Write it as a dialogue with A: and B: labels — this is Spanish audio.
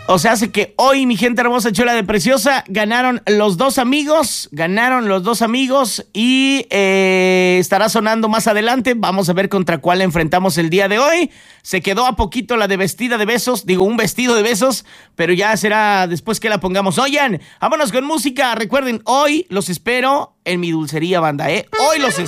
A: O sea, hace que hoy, mi gente hermosa, chula de preciosa, ganaron los dos amigos y estará sonando más adelante. Vamos a ver contra cuál enfrentamos el día de hoy. Se quedó a poquito la de vestida de besos, digo, un vestido de besos, pero ya será después que la pongamos. Oigan, vámonos con música. Recuerden, hoy los espero en mi dulcería, banda, ¿eh? Hoy los